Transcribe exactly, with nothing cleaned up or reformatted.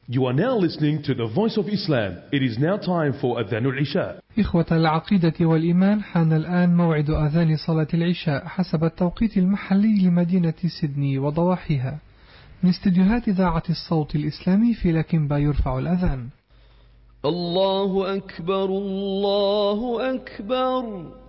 You are now listening to the Voice of Islam. It is now time for Adhan al-Isha. إخوة العقيدة والإيمان، حان الآن موعد أذان صلاة العشاء حسب التوقيت المحلي لمدينة سيدني وضواحيها. من استديوهات إذاعة الصوت الإسلامي في لكنبا يرفع الأذان. الله أكبر الله أكبر.